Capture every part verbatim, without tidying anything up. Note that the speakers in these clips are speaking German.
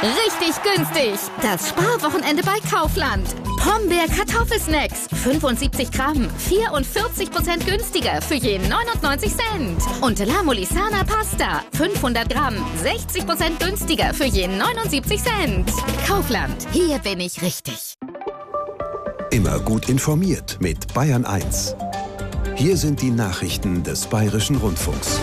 Richtig günstig. Das Sparwochenende bei Kaufland. Pombeer Kartoffelsnacks. fünfundsiebzig Gramm. vierundvierzig Prozent günstiger für je neunundneunzig Cent. Und La Molisana Pasta. fünfhundert Gramm. sechzig Prozent günstiger für je neunundsiebzig Cent. Kaufland. Hier bin ich richtig. Immer gut informiert mit Bayern eins. Hier sind die Nachrichten des Bayerischen Rundfunks.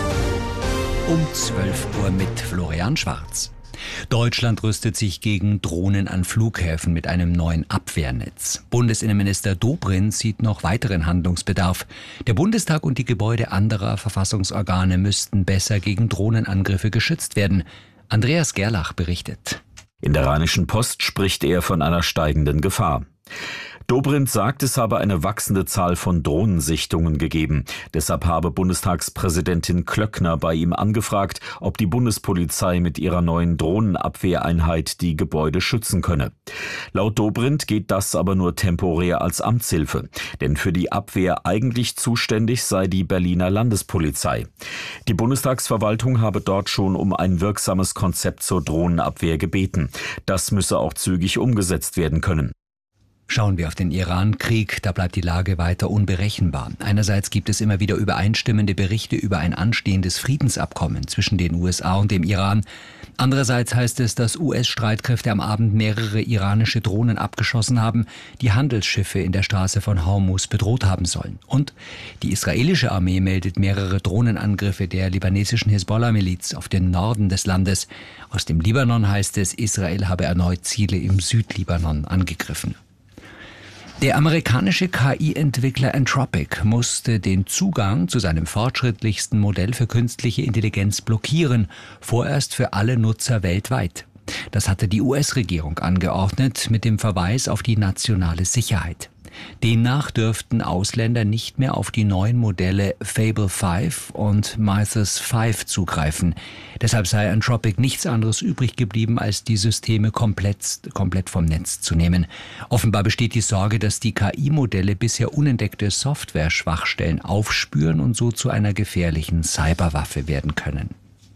Um zwölf Uhr mit Florian Schwarz. Deutschland rüstet sich gegen Drohnen an Flughäfen mit einem neuen Abwehrnetz. Bundesinnenminister Dobrindt sieht noch weiteren Handlungsbedarf. Der Bundestag und die Gebäude anderer Verfassungsorgane müssten besser gegen Drohnenangriffe geschützt werden. Andreas Gerlach berichtet. In der Rheinischen Post spricht er von einer steigenden Gefahr. Dobrindt sagt, es habe eine wachsende Zahl von Drohnensichtungen gegeben. Deshalb habe Bundestagspräsidentin Klöckner bei ihm angefragt, ob die Bundespolizei mit ihrer neuen Drohnenabwehreinheit die Gebäude schützen könne. Laut Dobrindt geht das aber nur temporär als Amtshilfe. Denn für die Abwehr eigentlich zuständig sei die Berliner Landespolizei. Die Bundestagsverwaltung habe dort schon um ein wirksames Konzept zur Drohnenabwehr gebeten. Das müsse auch zügig umgesetzt werden können. Schauen wir auf den Iran-Krieg, da bleibt die Lage weiter unberechenbar. Einerseits gibt es immer wieder übereinstimmende Berichte über ein anstehendes Friedensabkommen zwischen den U S A und dem Iran. Andererseits heißt es, dass U S-Streitkräfte am Abend mehrere iranische Drohnen abgeschossen haben, die Handelsschiffe in der Straße von Hormuz bedroht haben sollen. Und die israelische Armee meldet mehrere Drohnenangriffe der libanesischen Hisbollah-Miliz auf den Norden des Landes. Aus dem Libanon heißt es, Israel habe erneut Ziele im Südlibanon angegriffen. Der amerikanische K I-Entwickler Anthropic musste den Zugang zu seinem fortschrittlichsten Modell für künstliche Intelligenz blockieren, vorerst für alle Nutzer weltweit. Das hatte die U S-Regierung angeordnet mit dem Verweis auf die nationale Sicherheit. Demnach dürften Ausländer nicht mehr auf die neuen Modelle Fable fünf und Mythos fünf zugreifen. Deshalb sei Anthropic nichts anderes übrig geblieben, als die Systeme komplett, komplett vom Netz zu nehmen. Offenbar besteht die Sorge, dass die K I-Modelle bisher unentdeckte Software-Schwachstellen aufspüren und so zu einer gefährlichen Cyberwaffe werden können.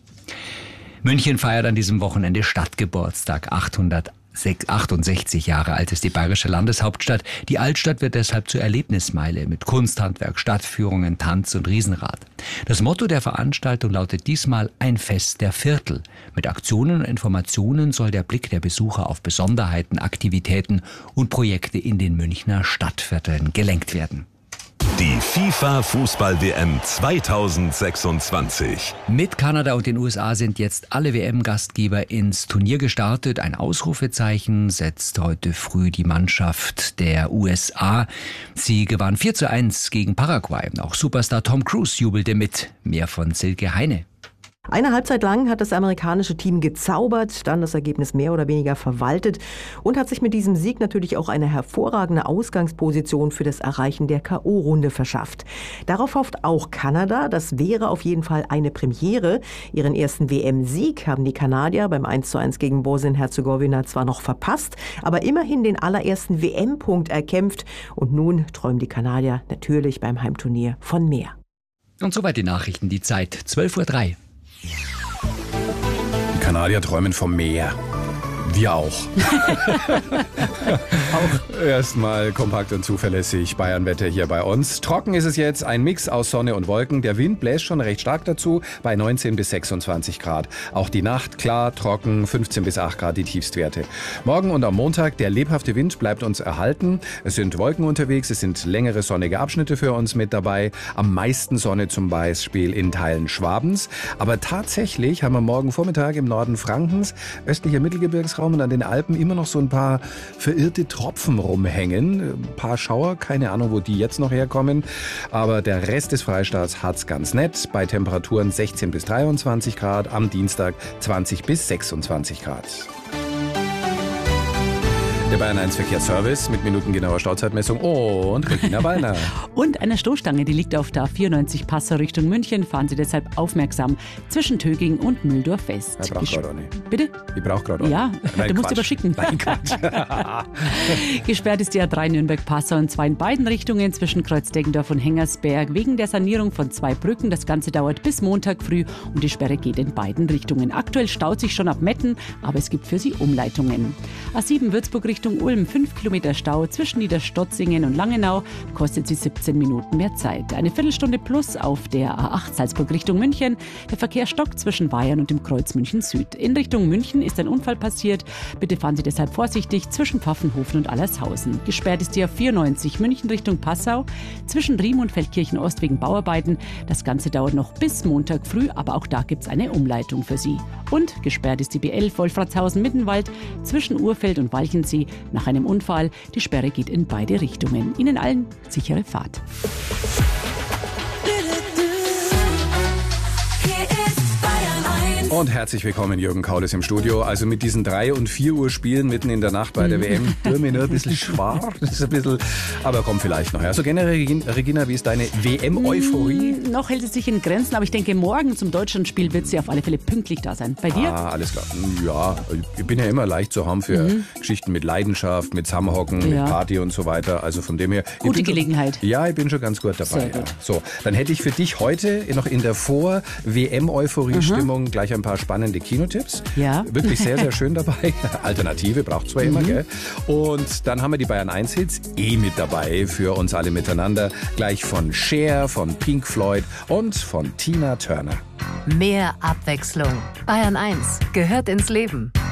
München feiert an diesem Wochenende Stadtgeburtstag. achthundertachtundsechzig Jahre alt ist die bayerische Landeshauptstadt. Die Altstadt wird deshalb zur Erlebnismeile mit Kunsthandwerk, Stadtführungen, Tanz und Riesenrad. Das Motto der Veranstaltung lautet diesmal ein Fest der Viertel. Mit Aktionen und Informationen soll der Blick der Besucher auf Besonderheiten, Aktivitäten und Projekte in den Münchner Stadtvierteln gelenkt werden. Die FIFA-Fußball-W M zweitausendsechsundzwanzig. Mit Kanada und den U S A sind jetzt alle W M-Gastgeber ins Turnier gestartet. Ein Ausrufezeichen setzt heute früh die Mannschaft der U S A. Sie gewann vier zu eins gegen Paraguay. Auch Superstar Tom Cruise jubelte mit. Mehr von Silke Heine. Eine Halbzeit lang hat das amerikanische Team gezaubert, dann das Ergebnis mehr oder weniger verwaltet und hat sich mit diesem Sieg natürlich auch eine hervorragende Ausgangsposition für das Erreichen der K O-Runde verschafft. Darauf hofft auch Kanada. Das wäre auf jeden Fall eine Premiere. Ihren ersten W M-Sieg haben die Kanadier beim eins zu eins gegen Bosnien-Herzegowina zwar noch verpasst, aber immerhin den allerersten W M-Punkt erkämpft. Und nun träumen die Kanadier natürlich beim Heimturnier von mehr. Und soweit die Nachrichten, die Zeit zwölf Uhr drei. Die Kanadier träumen vom Meer. Wir auch. Auch erstmal kompakt und zuverlässig Bayernwetter hier bei uns. Trocken ist es jetzt, ein Mix aus Sonne und Wolken. Der Wind bläst schon recht stark dazu bei neunzehn bis sechsundzwanzig Grad. Auch die Nacht klar, trocken, fünfzehn bis acht Grad die Tiefstwerte. Morgen und am Montag, der lebhafte Wind bleibt uns erhalten. Es sind Wolken unterwegs, es sind längere sonnige Abschnitte für uns mit dabei. Am meisten Sonne zum Beispiel in Teilen Schwabens. Aber tatsächlich haben wir morgen Vormittag im Norden Frankens, östlicher Mittelgebirgsraum und an den Alpen immer noch so ein paar verirrte Tropfen rumhängen. Ein paar Schauer, keine Ahnung, wo die jetzt noch herkommen. Aber der Rest des Freistaats hat's ganz nett. Bei Temperaturen sechzehn bis dreiundzwanzig Grad, am Dienstag zwanzig bis sechsundzwanzig Grad. Der Bayern eins Verkehrsservice mit minutengenauer Stauzeitmessung und Regina Wallner. Und eine Stoßstange, die liegt auf der A vierundneunzig Passau Richtung München. Fahren Sie deshalb aufmerksam zwischen Töging und Mühldorf West. Ich brauche gerade auch nicht. Bitte? Ich brauche gerade auch Ja, nicht. Nein, du musst Quatsch. überschicken. Nein, Quatsch. Gesperrt ist die A drei Nürnberg-Passau und zwar in beiden Richtungen zwischen Kreuz-Deggendorf und Hengersberg wegen der Sanierung von zwei Brücken. Das Ganze dauert bis Montag früh und die Sperre geht in beiden Richtungen. Aktuell staut sich schon ab Metten, aber es gibt für Sie Umleitungen. A sieben Würzburg Richtung Ulm, fünf Kilometer Stau zwischen Niederstotzingen und Langenau, kostet Sie siebzehn Minuten mehr Zeit. Eine Viertelstunde plus auf der A acht Salzburg Richtung München. Der Verkehr stockt zwischen Bayern und dem Kreuz München Süd. In Richtung München ist ein Unfall passiert. Bitte fahren Sie deshalb vorsichtig zwischen Pfaffenhofen und Allershausen. Gesperrt ist die A vierundneunzig München Richtung Passau zwischen Riem und Feldkirchen Ost wegen Bauarbeiten. Das Ganze dauert noch bis Montag früh, aber auch da gibt es eine Umleitung für Sie. Und gesperrt ist die B elf Wolfratshausen-Mittenwald zwischen Urfeld und Walchensee nach einem Unfall. Die Sperre geht in beide Richtungen. Ihnen allen sichere Fahrt. Und herzlich willkommen, Jürgen Kaules im Studio. Also mit diesen drei und vier Uhr Spielen mitten in der Nacht bei der W M, tut mir nur ein bisschen schwach. Das ist ein bisschen, aber kommt vielleicht noch. Also generell, Regina, wie ist deine W M-Euphorie? Hm, noch hält es sich in Grenzen, aber ich denke, morgen zum Deutschlandspiel wird sie auf alle Fälle pünktlich da sein. Bei dir? Ah, alles klar. Ja, ich bin ja immer leicht zu haben für mhm. Geschichten mit Leidenschaft, mit Zusammenhocken, ja. mit Party und so weiter. Also von dem her. Gute Gelegenheit. Schon, ja, ich bin schon ganz gut dabei. Sehr gut. Ja. So, dann hätte ich für dich heute noch in der Vor-W M-Euphorie-Stimmung mhm. gleich ein paar spannende Kinotipps. Ja. Wirklich sehr, sehr schön dabei. Alternative braucht zwar mhm. immer, gell? Und dann haben wir die Bayern eins Hits eh mit dabei für uns alle miteinander. Gleich von Cher, von Pink Floyd und von Tina Turner. Mehr Abwechslung. Bayern eins gehört ins Leben.